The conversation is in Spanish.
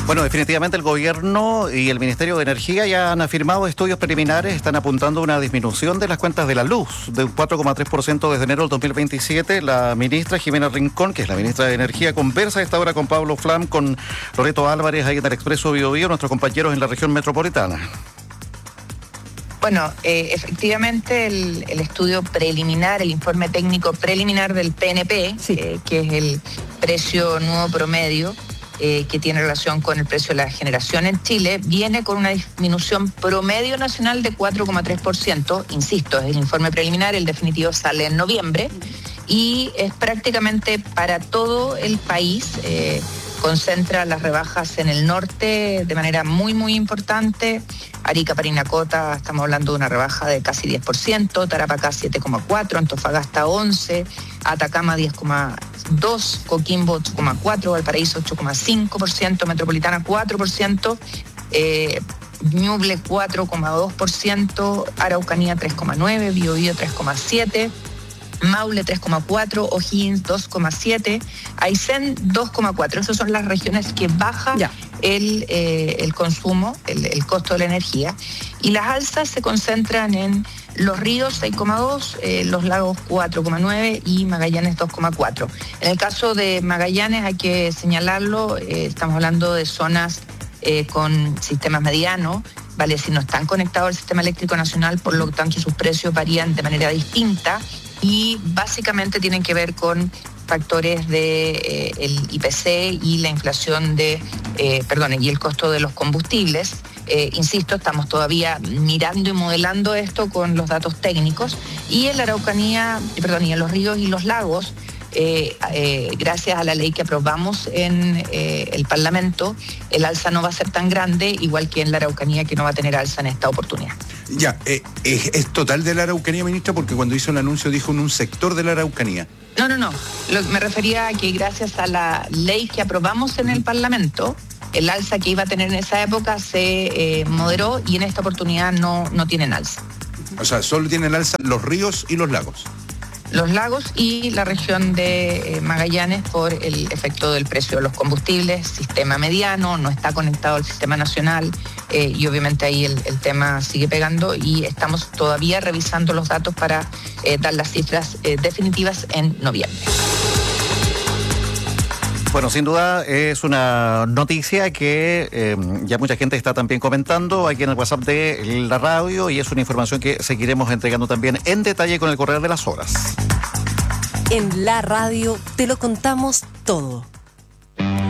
Bueno, definitivamente el gobierno y el Ministerio de Energía ya han afirmado estudios preliminares, están apuntando a una disminución de las cuentas de la luz de un 4,3% desde enero del 2027. La ministra Jimena Rincón, que es la ministra de Energía, conversa a esta hora con Pablo Flam, con Loreto Álvarez, ahí en el Expreso Bio Bio, nuestros compañeros en la región metropolitana. Bueno, efectivamente el estudio preliminar, el informe técnico preliminar del PNP, Sí. Que es el precio nuevo promedio, que tiene relación con el precio de la generación en Chile, viene con una disminución promedio nacional de 4,3%. Insisto, es el informe preliminar, el definitivo sale en noviembre y es prácticamente para todo el país. Concentra las rebajas en el norte de manera muy, muy importante. Arica, Parinacota, estamos hablando de una rebaja de casi 10%, Tarapacá 7,4%, Antofagasta 11%, Atacama 10,2%, Coquimbo 8,4%, Valparaíso 8,5%, Metropolitana 4%, Ñuble 4,2%, Araucanía 3,9%, Biobío 3,7%, Maule 3,4%, O'Higgins 2,7%, Aysén 2,4%. Esas son las regiones que baja el consumo, el costo de la energía. Y las alzas se concentran en Los Ríos 6,2%, Los Lagos 4,9% y Magallanes 2,4%. En el caso de Magallanes hay que señalarlo, estamos hablando de zonas con sistemas medianos, ¿vale? Si no están conectados al sistema eléctrico nacional, por lo tanto sus precios varían de manera distinta. Y básicamente tienen que ver con factores de el IPC y la inflación y el costo de los combustibles. Insisto, estamos todavía mirando y modelando esto con los datos técnicos. Y en la Araucanía, y en Los Ríos y Los Lagos, gracias a la ley que aprobamos en el Parlamento, el alza no va a ser tan grande, igual que en la Araucanía, que no va a tener alza en esta oportunidad. Ya, ¿es total de la Araucanía, ministra? Porque cuando hizo el anuncio dijo en un sector de la Araucanía. No. Me refería a que gracias a la ley que aprobamos en el Parlamento, el alza que iba a tener en esa época se moderó y en esta oportunidad no tienen alza. O sea, solo tienen alza Los Ríos y Los Lagos. Los lagos y la región de Magallanes por el efecto del precio de los combustibles, sistema mediano, no está conectado al sistema nacional y obviamente ahí el tema sigue pegando y estamos todavía revisando los datos para dar las cifras definitivas en noviembre. Bueno, sin duda es una noticia que ya mucha gente está también comentando aquí en el WhatsApp de la radio y es una información que seguiremos entregando también en detalle con el correr de las horas. En la radio te lo contamos todo.